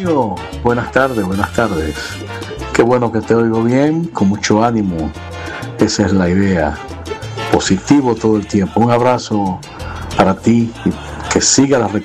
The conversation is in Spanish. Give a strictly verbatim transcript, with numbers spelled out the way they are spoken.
Antonio, buenas tardes, buenas tardes. Qué bueno que te oigo bien, con mucho ánimo. Esa es la idea. Positivo todo el tiempo. Un abrazo para ti y que siga la